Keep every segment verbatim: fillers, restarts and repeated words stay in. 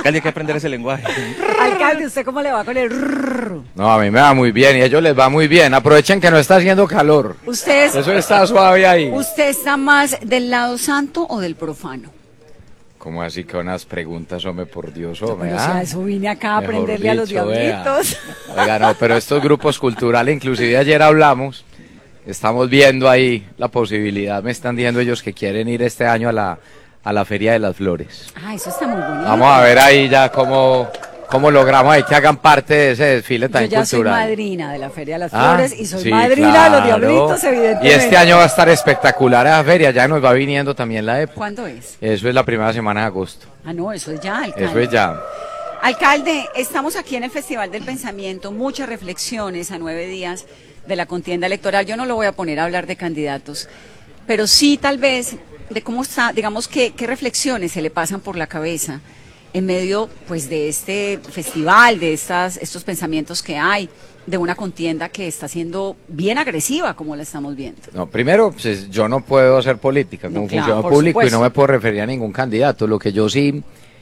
Alcalde, hay que aprender ese lenguaje. Alcalde, ¿usted cómo le va con el rrr? No, a mí me va muy bien y a ellos les va muy bien. Aprovechen que no está haciendo calor. ¿Usted, es, Eso está suave ahí. ¿Usted está más del lado santo o del profano? ¿Cómo así que unas preguntas, hombre, por Dios, hombre? Pero si a eso vine acá a Mejor aprenderle a los dicho, vea. diablitos. Oiga, no, pero estos grupos culturales, inclusive ayer hablamos, estamos viendo ahí la posibilidad, me están diciendo ellos que quieren ir este año a la, a la Feria de las Flores. Ah, eso está muy bonito. Vamos a ver ahí ya cómo, cómo logramos ahí que hagan parte de ese desfile tan Yo ya cultural. soy madrina de la Feria de las Ah, Flores y soy sí, madrina claro. de los diablitos, evidentemente. Y este año va a estar espectacular esa feria, ya nos va viniendo también la época. ¿Cuándo es? Eso es la primera semana de agosto. Ah, no, eso es ya, alcalde. Eso es ya. Alcalde, estamos aquí en el Festival del Pensamiento, muchas reflexiones a nueve días de la contienda electoral. Yo no lo voy a poner a hablar de candidatos, pero sí tal vez de cómo está, digamos, qué, qué reflexiones se le pasan por la cabeza en medio pues de este festival, de estas, estos pensamientos que hay, de una contienda que está siendo bien agresiva, como la estamos viendo. No, primero, pues, yo no puedo hacer política como No, claro, funcionario por público supuesto. y no me puedo referir a ningún candidato. Lo que yo sí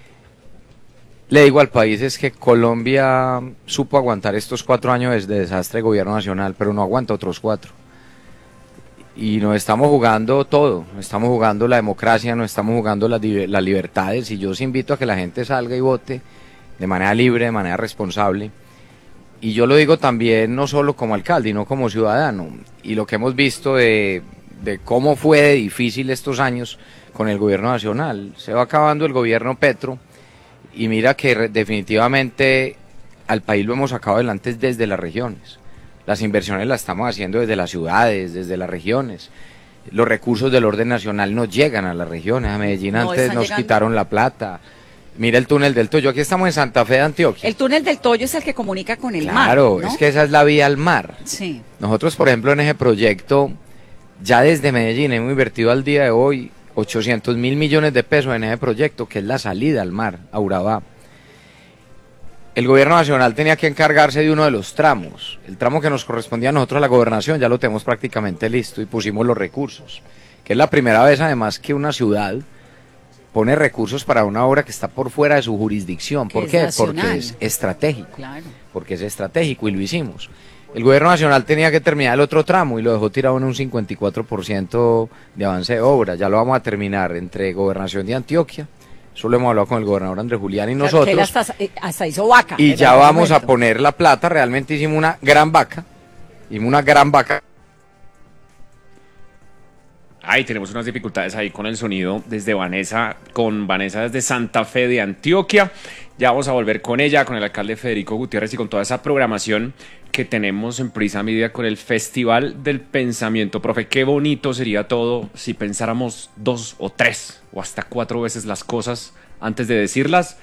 le digo al país es que Colombia supo aguantar estos cuatro años de desastre de gobierno nacional, pero no aguanta otros cuatro. Y nos estamos jugando todo, nos estamos jugando la democracia, nos estamos jugando las, las libertades, y yo os invito a que la gente salga y vote de manera libre, de manera responsable. Y yo lo digo también no solo como alcalde, sino como ciudadano. Y lo que hemos visto de, de cómo fue de difícil estos años con el gobierno nacional. Se va acabando el gobierno Petro y mira que re, definitivamente al país lo hemos sacado adelante desde las regiones. Las inversiones las estamos haciendo desde las ciudades, desde las regiones. Los recursos del orden nacional no llegan a las regiones. A Medellín No, antes están nos llegando. quitaron la plata. Mira el túnel del Toyo, aquí estamos en Santa Fe de Antioquia. El túnel del Toyo es el que comunica con el mar, Claro, ¿no? es que esa es la vía al mar. Sí. Nosotros, por ejemplo, en ese proyecto, ya desde Medellín hemos invertido al día de hoy ochocientos mil millones de pesos en ese proyecto, que es la salida al mar, a Urabá. El gobierno nacional tenía que encargarse de uno de los tramos. El tramo que nos correspondía a nosotros, a la gobernación, ya lo tenemos prácticamente listo y pusimos los recursos. Que es la primera vez, además, que una ciudad pone recursos para una obra que está por fuera de su jurisdicción. ¿Por qué? Porque es estratégico. Claro. Porque es estratégico y lo hicimos. El gobierno nacional tenía que terminar el otro tramo y lo dejó tirado en un cincuenta y cuatro por ciento de avance de obra. Ya lo vamos a terminar entre Gobernación de Antioquia. Eso lo hemos hablado con el gobernador Andrés Julián y Claro, nosotros. que él hasta, eh, hasta hizo vaca. Y en ya algún vamos a momento. poner la plata. Realmente hicimos una gran vaca. Hicimos una gran vaca. Ay, tenemos unas dificultades ahí con el sonido desde Vanessa, con Vanessa desde Santa Fe de Antioquia. Ya vamos a volver con ella, con el alcalde Federico Gutiérrez y con toda esa programación que tenemos en Prisa Media con el Festival del Pensamiento. Profe, qué bonito sería todo si pensáramos dos o tres o hasta cuatro veces las cosas antes de decirlas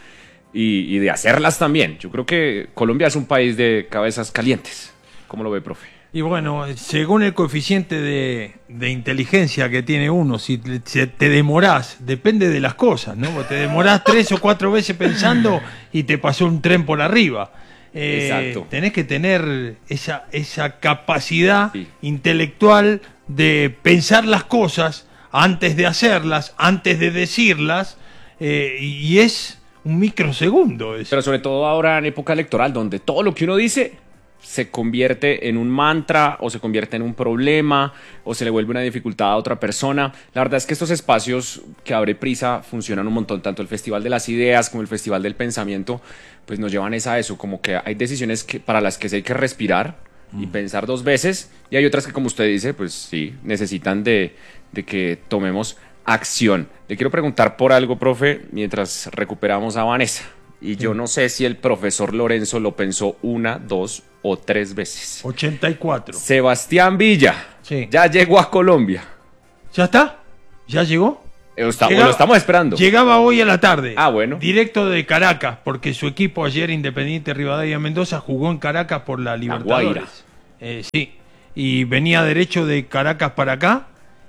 y, y de hacerlas también. Yo creo que Colombia es un país de cabezas calientes. ¿Cómo lo ve, profe? Y bueno, según el coeficiente de, de inteligencia que tiene uno, si te, si te demorás, depende de las cosas, ¿no? Vos te demorás tres o cuatro veces pensando y te pasó un tren por arriba. Eh, Exacto. Tenés que tener esa, esa capacidad Sí. intelectual de pensar las cosas antes de hacerlas, antes de decirlas, eh, y es un microsegundo eso. Pero sobre todo ahora en época electoral, donde todo lo que uno dice se convierte en un mantra o se convierte en un problema o se le vuelve una dificultad a otra persona. La verdad es que estos espacios que abre Prisa funcionan un montón, tanto el Festival de las Ideas como el Festival del Pensamiento, pues nos llevan es a eso, como que hay decisiones que, para las que sí hay que respirar y mm. pensar dos veces, y hay otras que, como usted dice, pues sí, necesitan de, de que tomemos acción. Le quiero preguntar por algo, profe, mientras recuperamos a Vanessa. Y yo no sé si el profesor Lorenzo lo pensó una, dos o tres veces. ochenta y cuatro. Sebastián Villa, Sí. ya llegó a Colombia. ¿Ya está? ¿Ya llegó? Eh, está- Llegaba- lo estamos esperando. Llegaba hoy a la tarde. Ah, bueno. Directo de Caracas, porque su equipo ayer, Independiente Rivadavia Mendoza, jugó en Caracas por la Libertadores. Guaira. Eh, sí. Y venía derecho de Caracas para acá.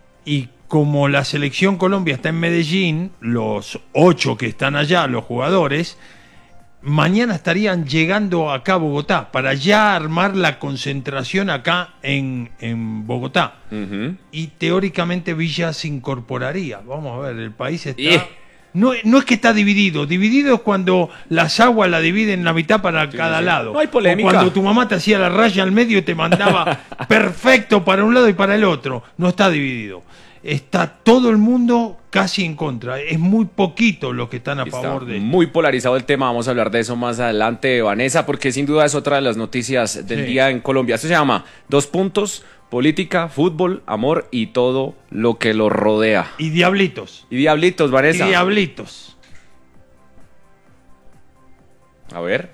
Y como la selección Colombia está en Medellín, los ocho que están allá, los jugadores, mañana estarían llegando acá a Bogotá para ya armar la concentración acá en, en Bogotá. Ujú. Y teóricamente Villa se incorporaría. Vamos a ver, el país está Y- No, no es que está dividido, dividido es cuando las aguas la dividen en la mitad para Sí, cada sí, sí. lado. No hay polémica. O cuando tu mamá te hacía la raya al medio y te mandaba perfecto para un lado y para el otro. No está dividido. Está todo el mundo casi en contra. Es muy poquito los que están a Está favor de esto. muy polarizado el tema, vamos a hablar de eso más adelante, Vanessa, porque sin duda es otra de las noticias del Sí. día en Colombia. Esto se llama Dos Puntos, Política, Fútbol, Amor y todo lo que lo rodea. Y diablitos. Y diablitos, Y Vanessa. diablitos. A ver.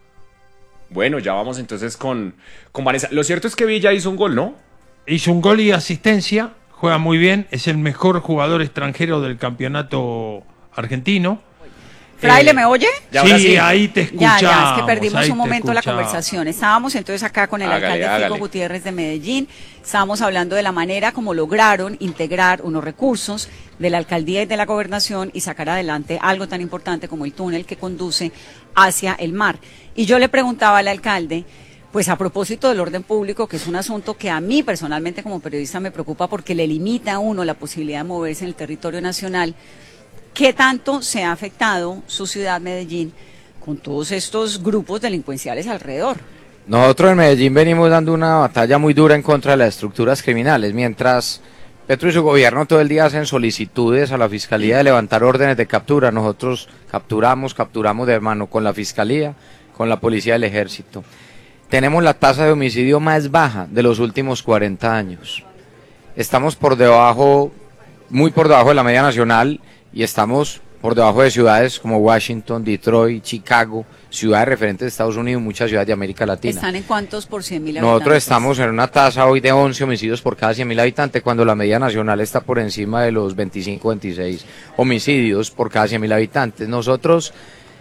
Bueno, ya vamos entonces con, con Vanessa. Lo cierto es que Villa hizo un gol, ¿no? Hizo un gol y asistencia. Juega muy bien. Es el mejor jugador extranjero del campeonato argentino. Fraile, Eh, ¿me oye? Ya, ahora sí, sí. ahí te escuchamos. Ya, ya, es que perdimos ahí un te momento la escuchamos. conversación. Estábamos entonces acá con el Hágale, alcalde hágale. Fico Gutiérrez de Medellín. Estábamos hablando de la manera como lograron integrar unos recursos de la alcaldía y de la gobernación y sacar adelante algo tan importante como el túnel que conduce hacia el mar. Y yo le preguntaba al alcalde, pues a propósito del orden público, que es un asunto que a mí personalmente como periodista me preocupa porque le limita a uno la posibilidad de moverse en el territorio nacional. ¿Qué tanto se ha afectado su ciudad, Medellín, con todos estos grupos delincuenciales alrededor? Nosotros en Medellín venimos dando una batalla muy dura en contra de las estructuras criminales, mientras Petro y su gobierno todo el día hacen solicitudes a la Fiscalía de levantar órdenes de captura. Nosotros capturamos, capturamos de mano con la Fiscalía, con la Policía del Ejército. Tenemos la tasa de homicidio más baja de los últimos cuarenta años. Estamos por debajo, muy por debajo de la media nacional, y estamos por debajo de ciudades como Washington, Detroit, Chicago, ciudades referentes de Estados Unidos, muchas ciudades de América Latina. ¿Están en cuántos por cien mil habitantes? Nosotros estamos en una tasa hoy de once homicidios por cada cien mil habitantes, cuando la media nacional está por encima de los veinticinco, veintiséis homicidios por cada cien mil habitantes. Nosotros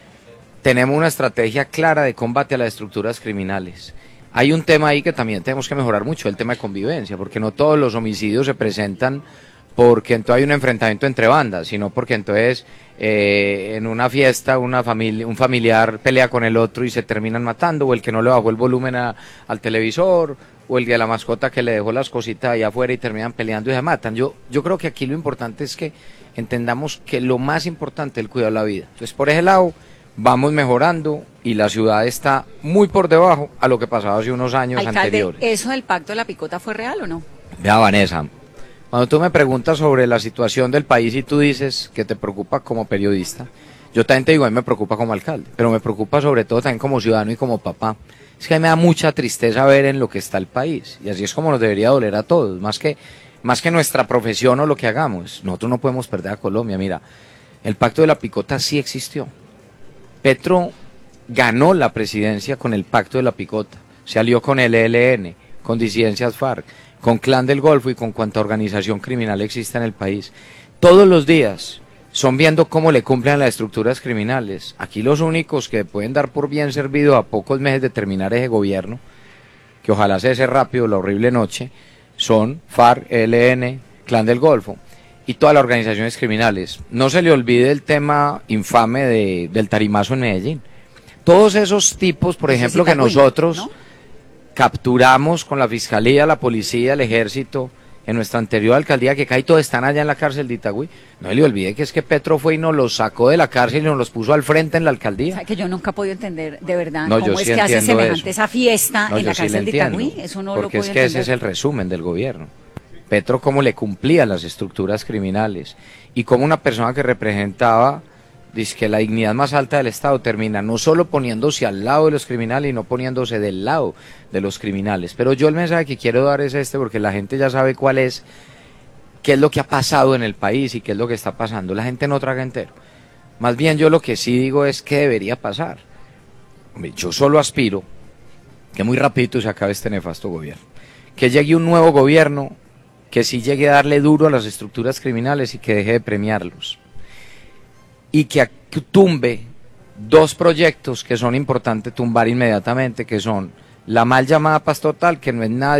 tenemos una estrategia clara de combate a las estructuras criminales. Hay un tema ahí que también tenemos que mejorar mucho, el tema de convivencia, porque no todos los homicidios se presentan porque entonces hay un enfrentamiento entre bandas, sino porque entonces eh, en una fiesta una familia, un familiar pelea con el otro y se terminan matando, o el que no le bajó el volumen a, al televisor, o el de la mascota que le dejó las cositas ahí afuera y terminan peleando y se matan. Yo, yo creo que aquí lo importante es que entendamos que lo más importante es el cuidado de la vida. Entonces, por ese lado, vamos mejorando y la ciudad está muy por debajo a lo que pasaba hace unos años Alcalde, anteriores. ¿eso del pacto de la picota fue real o no? Vea, Vanessa, cuando tú me preguntas sobre la situación del país y tú dices que te preocupa como periodista, yo también te digo, a mí me preocupa como alcalde, pero me preocupa sobre todo también como ciudadano y como papá. Es que a mí me da mucha tristeza ver en lo que está el país, y así es como nos debería doler a todos, más que, más que nuestra profesión o lo que hagamos. Nosotros no podemos perder a Colombia. Mira, el pacto de la picota sí existió. Petro ganó la presidencia con el pacto de la picota, se alió con el E L N, con disidencias FARC, con Clan del Golfo y con cuanta organización criminal existe en el país. Todos los días son viendo cómo le cumplen a las estructuras criminales. Aquí los únicos que pueden dar por bien servido a pocos meses de terminar ese gobierno, que ojalá cese rápido la horrible noche, son FARC, E L N, Clan del Golfo y todas las organizaciones criminales. No se le olvide el tema infame de, del tarimazo en Medellín. Todos esos tipos, por Ese ejemplo, que Itagüí, nosotros ¿no? capturamos con la Fiscalía, la Policía, el Ejército, en nuestra anterior alcaldía, que cae todos están allá en la cárcel de Itagüí. No le olvide que es que Petro fue y nos los sacó de la cárcel y nos los puso al frente en la O alcaldía. sea, que yo nunca he podido entender de verdad No, yo cómo es sí que hace entiendo semejante eso. esa fiesta No, en yo la sí le cárcel de entiendo, Itagüí. Eso no lo porque puedo es que ese entender. es el resumen del gobierno. Petro cómo le cumplía las estructuras criminales y cómo una persona que representaba dice que la dignidad más alta del Estado termina no solo poniéndose al lado de los criminales y no poniéndose del lado de los criminales. Pero yo el mensaje que quiero dar es este, porque la gente ya sabe cuál es, qué es lo que ha pasado en el país y qué es lo que está pasando. La gente no traga entero. Más bien yo lo que sí digo es qué debería pasar. Hombre, yo solo aspiro que muy rapidito se acabe este nefasto gobierno. Que llegue un nuevo gobierno que sí llegue a darle duro a las estructuras criminales y que deje de premiarlos. Y que tumbe dos proyectos que son importantes tumbar inmediatamente, que son la mal llamada Paz Total, que no es nada